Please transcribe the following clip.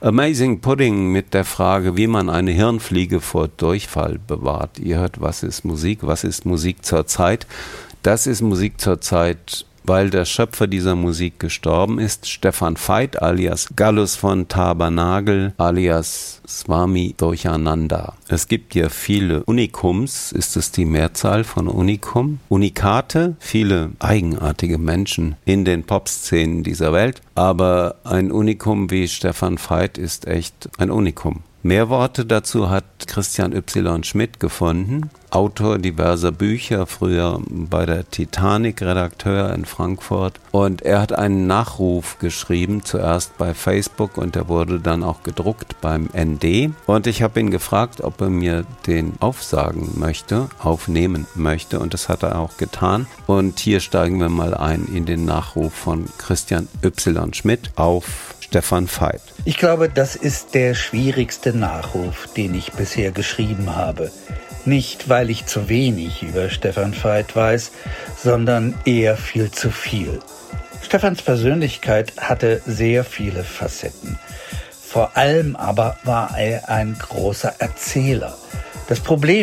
Amazing Pudding mit der Frage, wie man eine Hirnfliege vor Durchfall bewahrt. Ihr hört, was ist Musik? Was ist Musik zur Zeit? Das ist Musik zur Zeit, weil der Schöpfer dieser Musik gestorben ist, Stefan Veit alias Gallus von Tabernagel alias Swami Durcheinander. Es gibt ja viele Unikums, ist es die Mehrzahl von Unikum? Unikate, viele eigenartige Menschen in den Popszenen dieser Welt, aber ein Unikum wie Stefan Veit ist echt ein Unikum. Mehr Worte dazu hat Christian Y. Schmidt gefunden, Autor diverser Bücher, früher bei der Titanic Redakteur in Frankfurt. Und er hat einen Nachruf geschrieben, zuerst bei Facebook und der wurde dann auch gedruckt beim ND. Und ich habe ihn gefragt, ob er mir den aufnehmen möchte und das hat er auch getan. Und hier steigen wir mal ein in den Nachruf von Christian Y. Schmidt auf Stefan Veit. Ich glaube, das ist der schwierigste Nachruf, den ich bisher geschrieben habe. Nicht, weil ich zu wenig über Stefan Veit weiß, sondern eher viel zu viel. Stefans Persönlichkeit hatte sehr viele Facetten. Vor allem aber war er ein großer Erzähler. Das Problem